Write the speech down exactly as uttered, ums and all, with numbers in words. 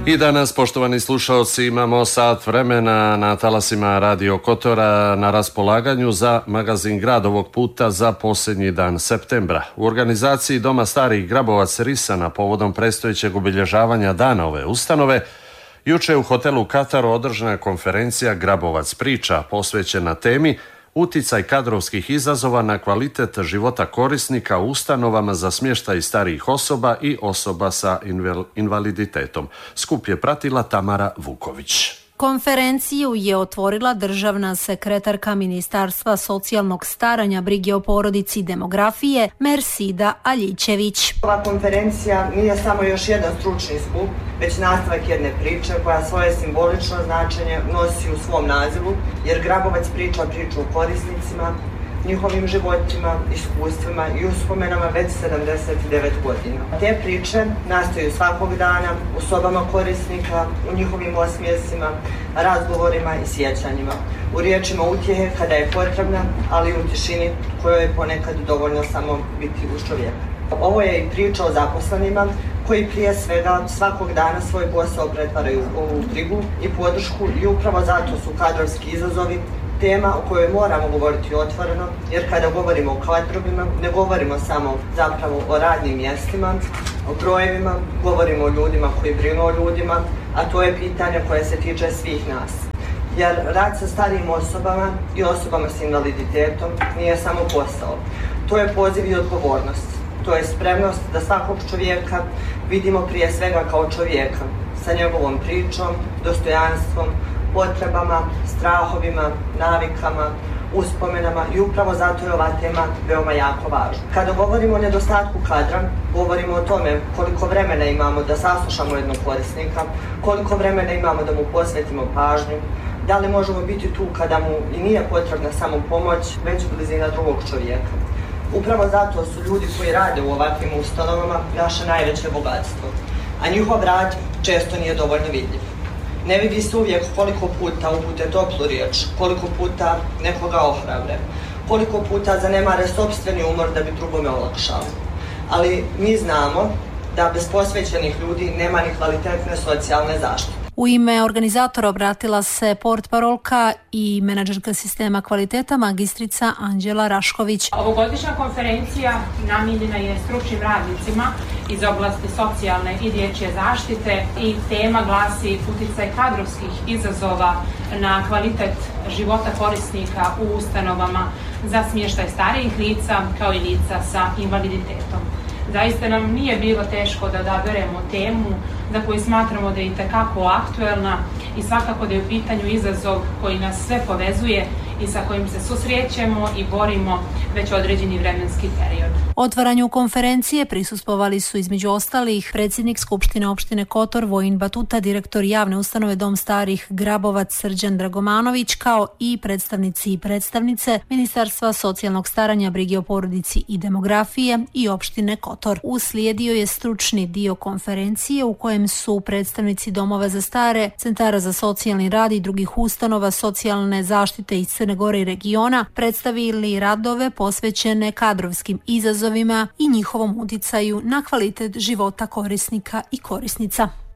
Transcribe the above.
I danas, poštovani slušalci, imamo sat vremena na talasima Radio Kotora na raspolaganju za magazin Grad ovog puta za posljednji dan septembra. U organizaciji Doma starih Grabovac Risana povodom predstojećeg obilježavanja dana ove ustanove, juče u hotelu Kataru održana je konferencija Grabovac priča posvećena temi uticaj kadrovskih izazova na kvalitet života korisnika u ustanovama za smještaj starijih osoba i osoba sa invaliditetom. Skup je pratila Tamara Vuković. Konferenciju je otvorila državna sekretarka Ministarstva socijalnog staranja, brige o porodici i demografije Mersida Aljićević. Ova konferencija nije samo još jedan stručni skup, već nastavak jedne priče koja svoje simbolično značenje nosi u svom nazivu, jer Grabovac priča priču o korisnicima, njihovim životima, iskustvima i uspomenama već sedamdeset devet godina. Te priče nastaju svakog dana u sobama korisnika, u njihovim osmijesima, razgovorima i sjećanjima, u riječima utjehe kada je potrebna, ali i u tišini kojoj je ponekad dovoljno samo biti uz čovjeka. Ovo je i priča o zaposlenima koji prije svega svakog dana svoj posao pretvaraju u brigu i podršku i upravo zato su kadrovski izazovi tema o kojoj moramo govoriti otvoreno, jer kada govorimo o kadrovima, ne govorimo samo zapravo o radnim mjestima, o brojevima, govorimo o ljudima koji brinu o ljudima, a to je pitanje koje se tiče svih nas. Jer rad sa starijim osobama i osobama s invaliditetom nije samo posao. To je poziv i odgovornost. To je spremnost da svakog čovjeka vidimo prije svega kao čovjeka, sa njegovom pričom, dostojanstvom, potrebama, strahovima, navikama, uspomenama i upravo zato je ova tema veoma jako važna. Kada govorimo o nedostatku kadra, govorimo o tome koliko vremena imamo da saslušamo jednog korisnika, koliko vremena imamo da mu posvetimo pažnju, da li možemo biti tu kada mu i nije potrebna samo pomoć, već blizina drugog čovjeka. Upravo zato su ljudi koji rade u ovakvim ustanovama naše najveće bogatstvo, a njihov rad često nije dovoljno vidljiv. Ne vidi se uvijek koliko puta upute toplu riječ, koliko puta nekoga ohrabre, koliko puta zanemare sopstveni umor da bi drugome olakšali. Ali mi znamo da bez posvećenih ljudi nema ni kvalitetne socijalne zaštite. U ime organizatora obratila se portparolka i menadžerka sistema kvaliteta magistrica Anđela Rašković. Ovogodišnja konferencija namijenjena je stručnim radnicima iz oblasti socijalne i dječje zaštite i tema glasi uticaj kadrovskih izazova na kvalitet života korisnika u ustanovama za smještaj starijih lica kao i lica sa invaliditetom. Zaista nam nije bilo teško da odaberemo temu za koju smatramo da je itekako aktuelna i svakako da je u pitanju izazov koji nas sve povezuje i sa kojim se susrećemo i borimo već određeni vremenski period. Otvaranju konferencije prisustvovali su između ostalih predsjednik Skupštine opštine Kotor Vojin Batuta, direktor javne ustanove Dom starih Grabovac Srđan Dragomanović, kao i predstavnici i predstavnice Ministarstva socijalnog staranja, brige o porodici i demografije i opštine Kotor. Uslijedio je stručni dio konferencije u kojem su predstavnici domova za stare, centara za socijalni rad i drugih ustanova socijalne zaštite iz Crne Gore i regiona predstavili radove posvećene kadrovskim izazovima i njihovom uticaju na kvalitet života korisnika i korisnica.